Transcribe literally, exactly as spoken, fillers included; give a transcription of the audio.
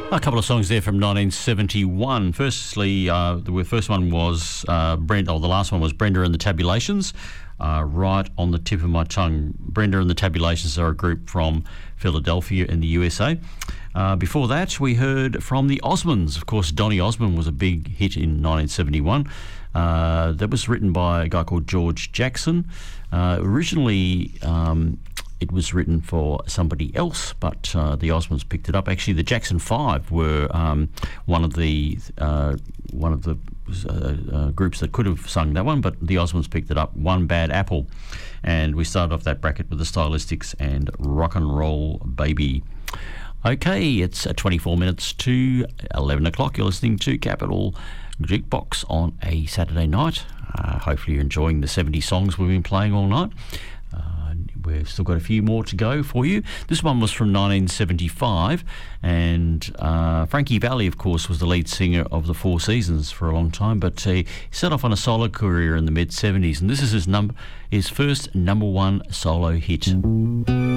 A couple of songs there from nineteen seventy-one. Firstly, uh, the first one was uh, Brenda, or the last one was Brenda and the Tabulations, uh, right on the tip of my tongue. Brenda and the Tabulations are a group from Philadelphia in the U S A. Uh, before that, we heard from the Osmonds. Of course, Donny Osmond was a big hit in nineteen seventy-one. Uh, that was written by a guy called George Jackson. Uh, originally, um, it was written for somebody else, but uh, the Osmonds picked it up. Actually, the Jackson Five were um, one of the uh, one of the uh, uh, groups that could have sung that one, but the Osmonds picked it up. One Bad Apple, and we started off that bracket with the Stylistics and Rock and Roll Baby. Okay, it's uh, twenty-four minutes to eleven o'clock. You're listening to Capital Jukebox on a Saturday night. Uh, hopefully you're enjoying the seventy songs we've been playing all night. Uh, we've still got a few more to go for you. This one was from nineteen seventy-five, and uh, Frankie Valli, of course, was the lead singer of the Four Seasons for a long time, but uh, he set off on a solo career in the mid-seventies, and this is his, num- his first number one solo hit.